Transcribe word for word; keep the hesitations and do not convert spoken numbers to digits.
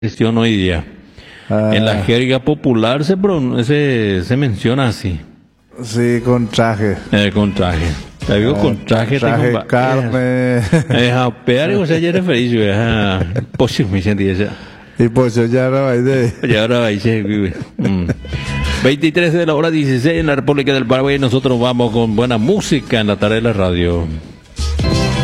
expresión hoy día. Ah, En la jerga popular se, pron- se, se menciona así, sí, con traje. eh, con traje. Te digo Ah, con traje, traje, tengo ba- carne. Es a pear, o sea, ya referí yo, es a posible, me sentí esa. Y pues yo ya no hay de. Y ahora va a irse, güey. Mm. veintitrés de la hora dieciséis en la República del Paraguay. Nosotros vamos con buena música en la tarde de la radio.